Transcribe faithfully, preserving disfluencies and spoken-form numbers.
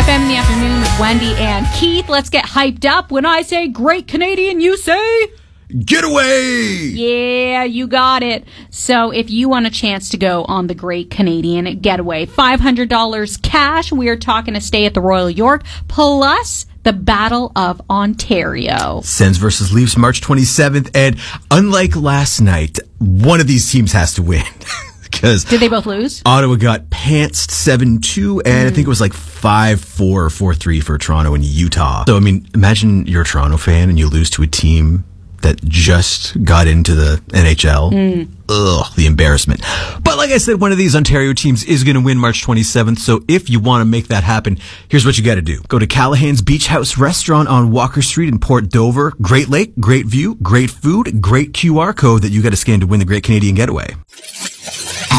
F M in the afternoon with Wendy and Keith. Let's get hyped up. When I say Great Canadian, you say... Getaway! Yeah, you got it. So if you want a chance to go on the Great Canadian Getaway, five hundred dollars cash. We are talking a stay at the Royal York, plus the Battle of Ontario. Sens versus Leafs, March twenty-seventh. And unlike last night, one of these teams has to win. Because Did they both lose? Ottawa got pantsed seven two, and mm. I think it was like five four or four three for Toronto and Utah. So, I mean, imagine you're a Toronto fan and you lose to a team that just got into the N H L. Mm. Ugh, the embarrassment. But like I said, one of these Ontario teams is going to win March twenty-seventh. So if you want to make that happen, here's what you got to do. Go to Callahan's Beach House Restaurant on Walker Street in Port Dover. Great lake, great view, great food, great Q R code that you got to scan to win the Great Canadian Getaway.